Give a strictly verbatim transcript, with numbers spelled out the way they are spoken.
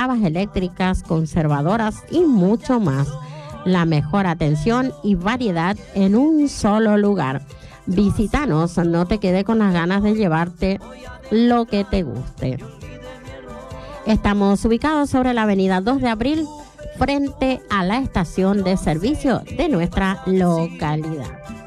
pavas eléctricas, conservadoras y mucho más. La mejor atención y variedad en un solo lugar. Visítanos, no te quedes con las ganas de llevarte lo que te guste. Estamos ubicados sobre la avenida dos de abril, frente a la estación de servicio de nuestra localidad.